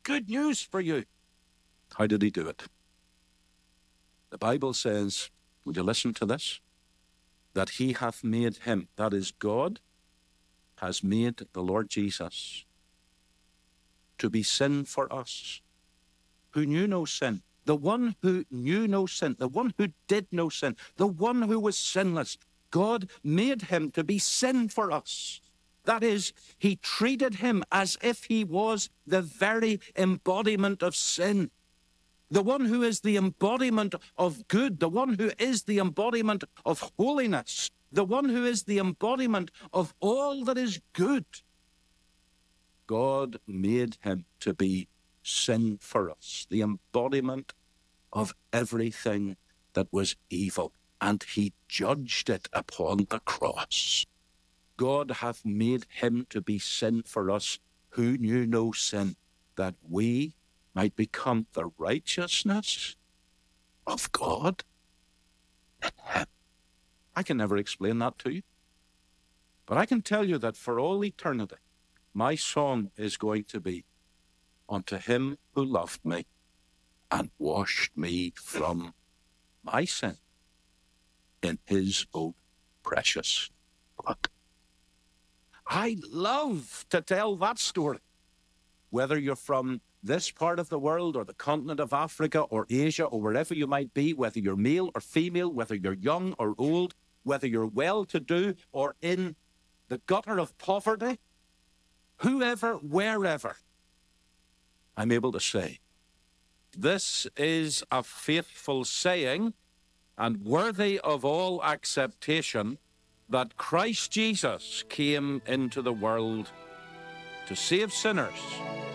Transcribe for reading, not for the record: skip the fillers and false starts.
good news for you. How did he do it? The Bible says, would you listen to this? That he hath made him, that is God, has made the Lord Jesus to be sin for us, who knew no sin. The one who knew no sin, the one who did no sin, the one who was sinless. God made him to be sin for us. That is, he treated him as if he was the very embodiment of sin. The one who is the embodiment of good, the one who is the embodiment of holiness, the one who is the embodiment of all that is good. God made him to be sin for us, the embodiment of everything that was evil, and he judged it upon the cross. God hath made him to be sin for us who knew no sin, that we might become the righteousness of God in him. I can never explain that to you, but I can tell you that for all eternity, my song is going to be, unto him who loved me and washed me from my sin in his own precious blood. I love to tell that story. Whether you're from this part of the world or the continent of Africa or Asia or wherever you might be, whether you're male or female, whether you're young or old, whether you're well-to-do or in the gutter of poverty, whoever, wherever, I'm able to say, this is a faithful saying and worthy of all acceptation that Christ Jesus came into the world to save sinners,